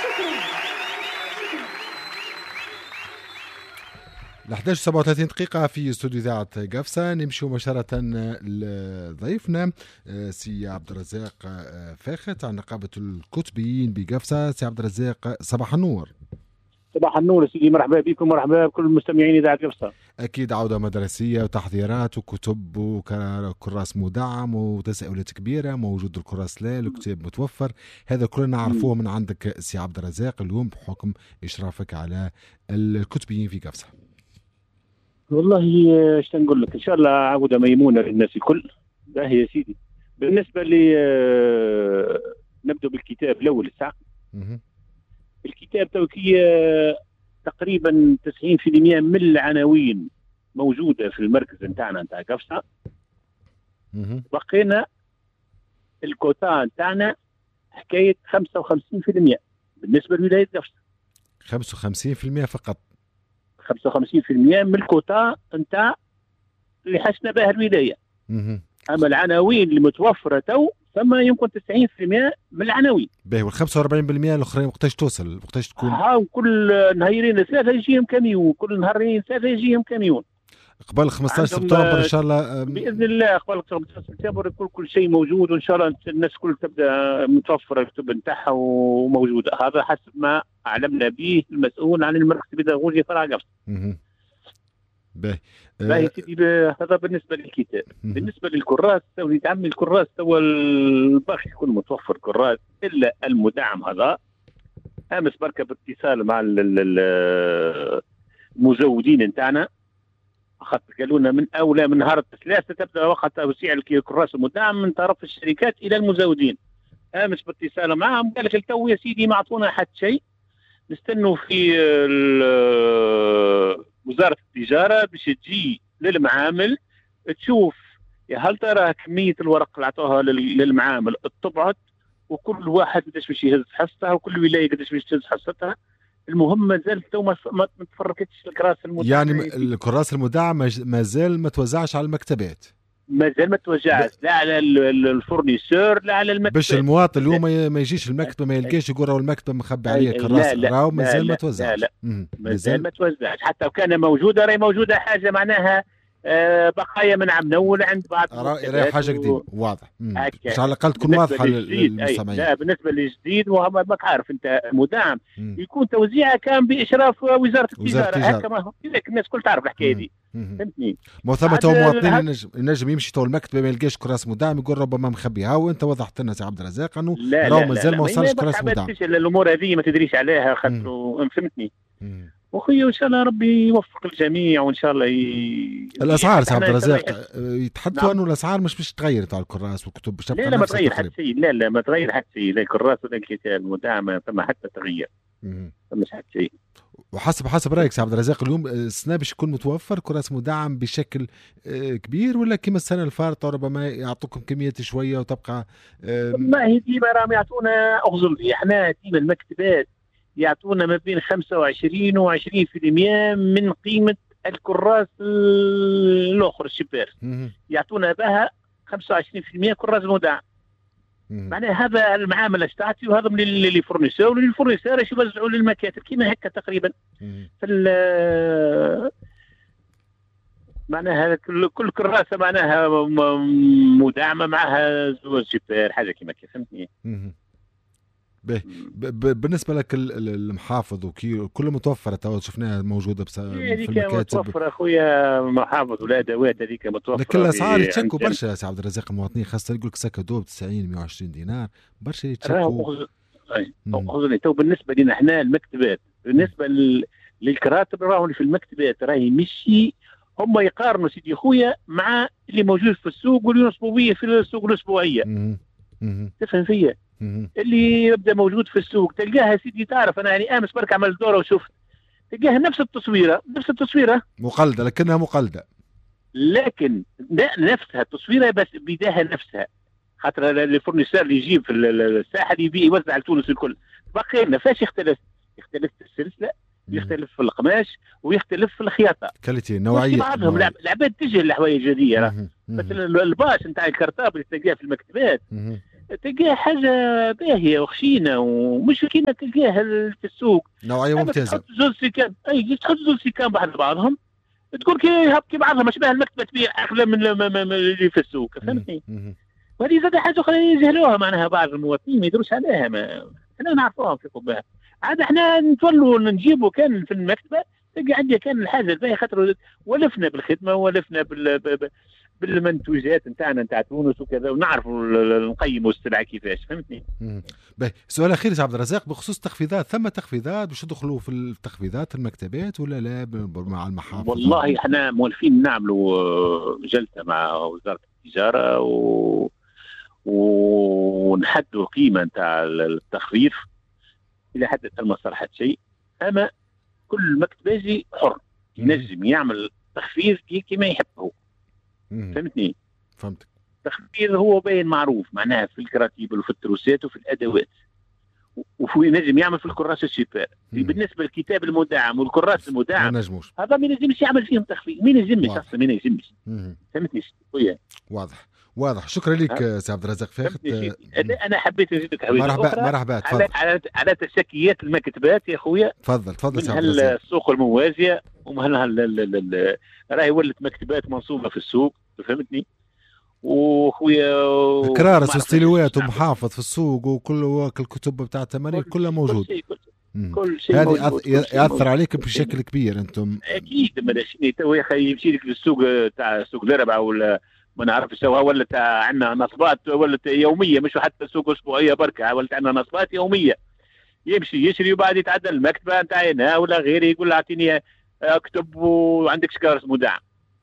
ال11:37 دقيقة في استوديو إذاعة قفصة. نمشي مباشرة لضيفنا سي عبد الرزاق فاخت عن نقابة الكتبيين بقفصة. سي عبد الرزاق صباح النور. صباح النور سيدي، مرحبا بكم ومرحبا بكل المستمعين إذاعة قفصة. أكيد عودة مدرسية وتحضيرات وكتب وكراس مدعم وتساؤلات كبيرة، موجود الكراس لا الكتاب متوفر، هذا كلنا نعرفوه من عندك سي عبد الرزاق اليوم بحكم إشرافك على الكتبيين في قفصة. والله ايش نقول لك، ان شاء الله عودة ميمونة للناس الكل. باهي يا سيدي، بالنسبة لي نبدأ بالكتاب الأول الساعة. الكتاب توكي تقريبا 90% من العناوين موجودة في المركز نتاعنا نتاع قفصة. بقينا الكوتا نتاعنا حكاية 55% بالنسبة لولاية قفصة. 55% فقط. 55% من الكوتا نتاع اللي حسنا بها الولاية. أما العناوين اللي متوفرة تو ثم يمكن 90% من العناوين. باهي، وال 45% الأخرين وقتاش توصل؟ وقتاش تكون؟ ها كل نهارين ثلاثة يجيهم كاميون، كل نهارين ثلاثة يجيهم كاميون. قبل 15 سبتمبر إن شاء الله بإذن الله. قبل 15 سبتمبر يكون كل شيء موجود، وإن شاء الله الناس كل تبدأ متوفرة الكتب نتاعها وموجودة. هذا حسب ما أعلمنا به المسؤول عن المركز البيداغوجي فرع قفصة. باهي سيدي، هذا بالنسبة للكتاب. بالنسبة للكراس تو يتعمل الكراس تو الباقي يكون متوفر كراس إلا المدعم. هذا أمس بركة باتصال مع المزودين نتاعنا، خاطر قالوا لنا من أولى من نهار الثلاثة تبدأ وقت توزيع الكراس المدعم من طرف الشركات إلى المزودين. أمس باتصال معهم قال لك التو يا سيدي ما أعطونا حد شيء، نستنوا في وزارة التجارة باش تجي للمعامل تشوف هل ترى كمية الورق اللي عطوها للمعامل اتطبعت، وكل واحد قداش باش يهز حصتها، وكل ولاية قداش باش تهز حصتها. المهم ما زالت تو ما تفرقتش الكراس المدعم. يعني الكراس المدعم ما زال ما توزعش على المكتبات. ما زال ما توزعش لا على الفورنيسور لا على المكتبات. باش المواطن اليوم ما يجيش المكتبة ما يلقاش يقول راهو المكتبة مخبي عليه كراس، راهو ما زال ما توزعش. لا ما زال ما توزعش، حتى وكان موجودة راهي موجودة حاجة معناها بقايا من عام نول عند بعض راهي حاجة قديمة واضح. مش على الأقل تكون واضحة للمستمعين. لا بالنسبة للجديد وهم ما عارف أنت مدعم يكون توزيعها كان بإشراف وزارة التجارة. هكا ما الناس كل تعرف الحكاية دي. فهمتني؟ مو ثم تو مواطنين ينجم يمشي تو المكتبة ما يلقاش كراس مدعم يقول ربما مخبيها، وأنت وضحت لنا سي عبد الرزاق أنه راهو مازال ما وصلش كراس مدعم. الأمور هذه ما تدريش عليها خاطر فهمتني. وخي وان شاء الله ربي يوفق الجميع، وان شاء الله الاسعار سي عبد الرزاق يتحدثوا انه الاسعار مش باش تغير تاع الكراس والكتب باش تبقى. لا ما تغير حتى شيء. لا ما تغير حتى شيء، لا الكراس ولا الكتاب المدعمه ثم حتى تغير. مش حتى شيء. وحسب رايك سي عبد الرزاق اليوم السنه باش يكون متوفر كراس مدعم بشكل كبير، ولا كما السنه الفارطه ربما يعطوكم كميات شويه وتبقى ما هي ديما راهم يعطونا اغزل. احنا ديما المكتبات يعطونا ما بين 25 و 20% من قيمة الكراس الأخر الشبار، يعطونا بها 25% كراس مدعم. معناها هذا المعاملة اشتعتي، وهذا من اللي فرنسور، والفرنسور يوزعوا للمكاتب كيما هكا تقريبا. معناها كل كراسة معناها مدعمة معها زوج شبار حاجة كيما فهمتني. بالنسبة لك المحافظ وكي كل متوفرة تو شفناها موجودة في المكاتب. متوفرة أخويا محافظ ولا أدوات هذيك متوفرة. لكن الأسعار يتشكوا برشا يا سي عبد الرزاق المواطنين، خاصة يقول لك سكة دوب 90-120 دينار برشا يتشكوا. تو بالنسبة لنا احنا المكتبات، بالنسبة للكراتب راهو في المكتبات راهي مشي هم يقارنوا سيدي خويا مع اللي موجود في السوق واللي ينصبوا به في السوق الأسبوعية. تفهم فيا؟ اللي يبدا موجود في السوق تلقاها سيدي، تعرف انا يعني امس برك عملت دوره وشفت تلقاها نفس التصويره مقلده، لكنها مقلده، لكن نفسها التصويره بس بداها نفسها، خاطر الفورنيسور اللي يجيب في الساحه اللي يبيع يوزع على تونس الكل. بقينا فاش يختلف في السلسله، يختلف في القماش، ويختلف في الخياطه كاليتي نوعيه. بعضهم العباد تجي الحوايج هذيا، مثلا الباش نتاع الكرتاب اللي تلقاه في المكتبات تلقاه حاجه باهيه وخشينه ومش كيما تلقاه في السوق. نوعيه ممتازه. تحط زوز سيكان، اي تحط زوز سيكان بعضهم، تقول كي بعضها مش باه المكتبه تبيع اغلى من اللي في السوق، فهمتني؟ وهذه زاد حاجه اخرى يجهلوها معناها بعض المواطنين ما يدروش عليها، ما احنا نعرفوها في قبها. عاد احنا نتولوا نجيبوا كان في المكتبه تلقى عندي كان الحاجه الباهيه، خاطر ولفنا بالخدمه ولفنا بالمنتوجات نتاعنا نتاع تونس وكذا، ونعرفوا نقيموا السلعه كيفاش، فهمتني؟ باهي، سؤال اخير يا عبد الرزاق بخصوص التخفيضات، ثم تخفيضات باش تدخلوا في التخفيضات المكتبات ولا لا مع المحافظ؟ والله احنا مولفين نعملوا جلسه مع وزاره التجاره ونحدوا قيمه نتاع التخفيض الى حد ما صرحت شيء، اما كل مكتب يجي حر ينجم يعمل تخفيض كيما يحب هو، فهمتني؟ فهمتك. التخفيض هو باين معروف معناها في الكراتيب وفي التروسات وفي الادوات، وفي نجم يعمل في الكراس الشفاء. بالنسبه للكتاب المدعم والكراس المدعم هذا ما ينجمش يعمل فيهم تخفيض، ما ينجمش اصلا، ما ينجمش. فهمتني خويا؟ واضح. شكرا لك سي عبد الرزاق فاخت. انا حبيت نزيدك حبيبي. مرحبا تفضل. على تشكيات المكتبات يا خويا. تفضل سي عبد الرزاق. السوق الموازيه راهي ولت مكتبات منصوبه في السوق، فهمتني؟ وخويا كرارس واستيلوات ومحافظ في السوق وكل الكتب بتاع التمارين كلها موجود. كل شيء هذه ياثر عليكم بشكل كبير انتم اكيد. ماشي تو يا اخي يمشي لك للسوق تاع سوق الاربعه ولا ما نعرفش سوا، ولا عندنا نصبات ولا يوميه، مش حتى سوق اسبوعيه بركه، ولا عندنا نصبات يوميه. يمشي يشري وبعد يتعدى المكتبه نتاعنا ولا غيري يقول اعطيني اكتب وعندك شكارس مدعم،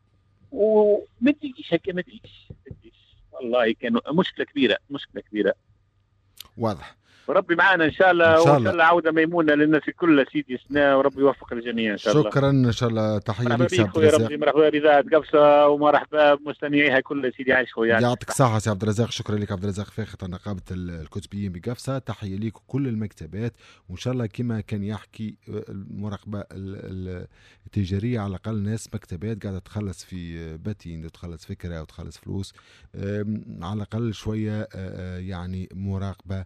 وما تجيش هكا، ما تجيش والله. كان مشكله كبيره. واضح. وربي معانا ان شاء الله، وان شاء الله عوده ميمونه للناس كلها سيدي سنا، وربي يوفق الجميع ان شاء الله. شكرا ان شاء الله. تحيه لك سي عبد الرزاق. مرحبا بذات قفصه ومرحبا بمستمعيها كلها سيدي، عايش خويا. يعطيك الصحه سي عبد الرزاق. شكرا لك عبد الرزاق فاخت نقابه الكتبيين بقفصه. تحيه لك كل المكتبات، وان شاء الله كما كان يحكي المراقبه التجاريه على الاقل ناس مكتبات قاعده تخلص في باتين وتخلص فكره وتخلص فلوس، على الاقل شويه يعني مراقبه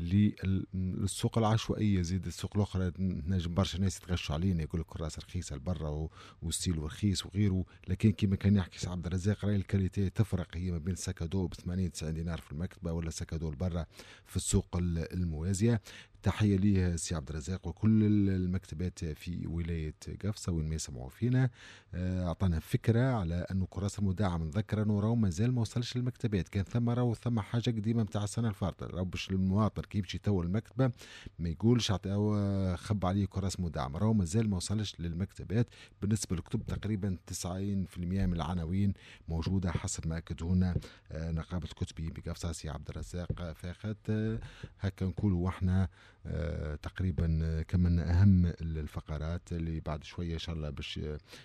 للسوق العشوائيه. زيد السوق الاخرى نجم برشا ناس يتغشوا علينا يقول لك الراس رخيصه لبرا والستيل رخيص وغيره، لكن كما كان يحكي سي عبد الرزاق راهي الكاليتي تفرق، هي ما بين سكادو ب 80 90 دينار في المكتبه ولا سكادو لبرا في السوق الموازيه. تحيه ليه سي عبد الرزاق وكل المكتبات في ولايه قفصه وين ما يسمعوا فينا. اعطانا فكره على انه كراسه مدعم. نذكر انه راهو مازال ما وصلش للمكتبات، كان ثم حاجه قديمه نتاع السنه الفارطه، راهو باش المواطن كي يمشي تو المكتبه ما يقولش خب عليه كراس مدعم، راهو مازال ما وصلش للمكتبات. بالنسبه للكتب تقريبا 90% من العناوين موجوده حسب ما اكده لنا نقابه الكتبيين بقفصه سي عبد الرزاق فاخت. هكا نقولوا واحنا تقريبا كملنا اهم الفقرات اللي بعد شويه ان شاء الله باش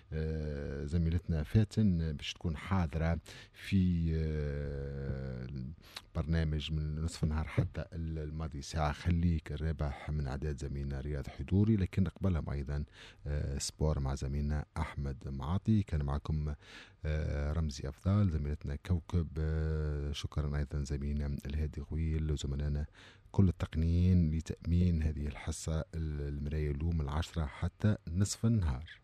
زميلتنا فاتن باش تكون حاضره في برنامج من نصف النهار حتى الماضي ساعه. خليك الرابح من اعداد زميلنا رياض حضوري، لكن قبلهم ايضا سبور مع زميلنا احمد معاطي. كان معكم رمزي افضل، زميلتنا كوكب. شكرا ايضا زميلنا الهادي غويل وزملائنا كل التقنيين لتأمين هذه الحصة المراية اليوم 10 حتى نصف النهار.